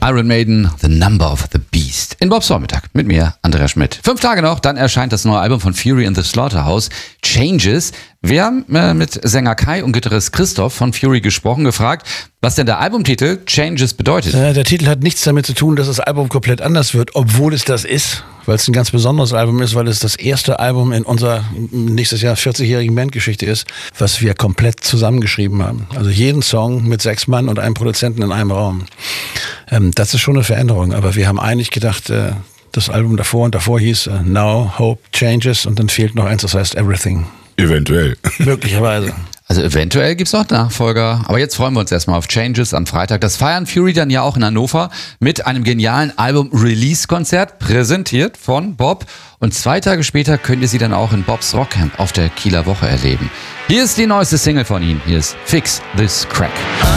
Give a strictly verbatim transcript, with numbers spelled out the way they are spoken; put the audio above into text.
Iron Maiden, The Number of the Beast. In Bobs Vormittag mit mir, Andreas Schmidt. Fünf Tage noch, dann erscheint das neue Album von Fury and the Slaughterhouse, Changes. Wir haben äh, mit Sänger Kai und Gitarrist Christoph von Fury gesprochen, gefragt, was denn der Albumtitel Changes bedeutet. Äh, der Titel hat nichts damit zu tun, dass das Album komplett anders wird, obwohl es das ist, weil es ein ganz besonderes Album ist, weil es das erste Album in unserer nächstes Jahr vierzigjährigen Bandgeschichte ist, was wir komplett zusammengeschrieben haben. Also jeden Song mit sechs Mann und einem Produzenten in einem Raum. Ähm, das ist schon eine Veränderung, aber wir haben eigentlich gedacht, äh, das Album davor und davor hieß äh, Now, Hope, Changes und dann fehlt noch eins, das heißt Everything. Eventuell. Möglicherweise. Also eventuell gibt's noch Nachfolger, aber jetzt freuen wir uns erstmal auf Changes am Freitag. Das feiern Fury dann ja auch in Hannover mit einem genialen Album-Release-Konzert, präsentiert von Bob. Und zwei Tage später könnt ihr sie dann auch in Bobs Rockcamp auf der Kieler Woche erleben. Hier ist die neueste Single von ihm, hier ist Fix This Crack.